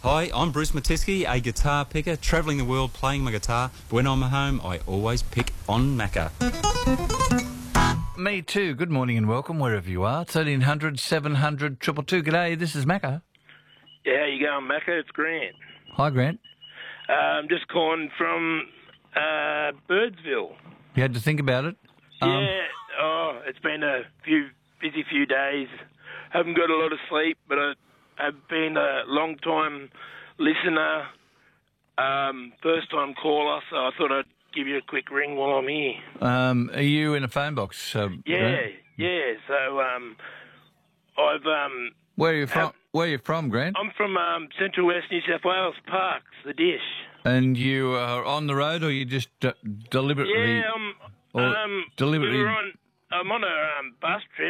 Hi, I'm Bruce Matisky, a guitar picker, travelling the world playing my guitar. But when I'm at home, I always pick on Macca. Me too. Good morning and welcome wherever you are. 1300 700 222. G'day, this is Macca. Yeah, how you going, Macca? It's Grant. Hi, Grant. I'm just calling from Birdsville. You had to think about it? It's been a busy few days. Haven't got a lot of sleep, but I've been a long-time listener, first-time caller, so I thought I'd give you a quick ring while I'm here. Are you in a phone box? Grant? Yeah. So I've Where are you from? Where are you from, Grant? I'm from Central West New South Wales, Parks, the Dish. And you are on the road, or you just deliberately? Yeah, deliberately. I'm on a bus trip.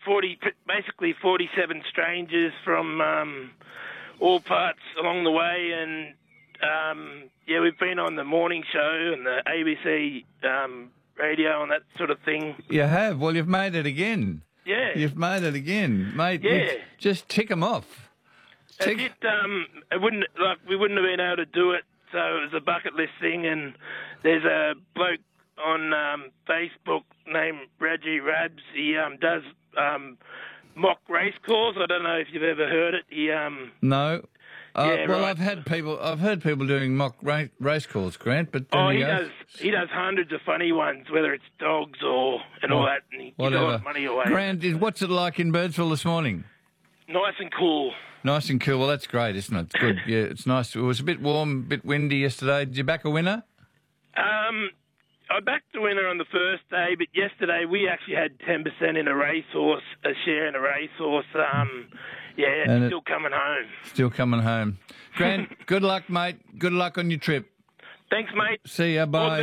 47 strangers from all parts along the way, and we've been on the morning show and the ABC radio and that sort of thing. You have? Well, you've made it again. Yeah. You've made it again, mate. Yeah. Just tick them off. We wouldn't have been able to do it, so it was a bucket list thing, and there's a bloke on Facebook named Reggie Rabs. He does mock race calls. I don't know if you've ever heard it. No. Yeah, well, right. I've heard people doing mock race calls, Grant. But he does hundreds of funny ones, whether it's dogs or all that. And he gives a lot of money away. Grant, what's it like in Birdsville this morning? Nice and cool. Nice and cool. Well, that's great, isn't it? It's good. Yeah, it's nice. It was a bit warm, a bit windy yesterday. Did you back a winner? I backed the winner on the first day, but yesterday we actually had 10% in a racehorse, a share in a racehorse. It's still coming home. Still coming home. Grant, good luck, mate. Good luck on your trip. Thanks, mate. See ya. Bye.